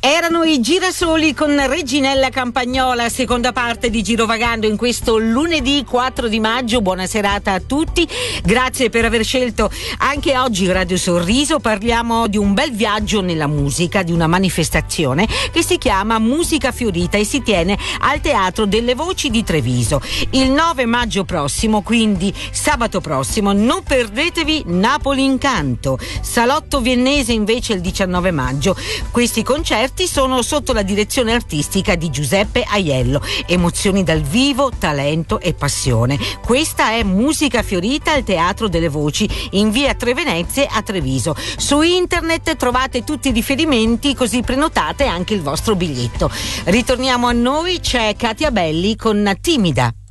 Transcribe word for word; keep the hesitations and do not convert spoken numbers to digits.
Erano i Girasoli con Reginella Campagnola, seconda parte di Girovagando in questo lunedì quattro di maggio. Buona serata a tutti, grazie per aver scelto anche oggi Radio Sorriso. Parliamo di un bel viaggio nella musica, di una manifestazione che si chiama Musica Fiorita e si tiene al Teatro delle Voci di Treviso il nove maggio prossimo, quindi sabato prossimo. Non perdetevi Napoli Incanto, Salotto Viennese invece il diciannove maggio. Questi concerti sono sotto la direzione artistica di Giuseppe Aiello. Emozioni dal vivo, talento e passione. Questa è Musica Fiorita al Teatro delle Voci in via Tre Venezie a Treviso. Su internet trovate tutti i riferimenti, così prenotate anche il vostro biglietto. Ritorniamo a noi, c'è Katia Belli con Timida.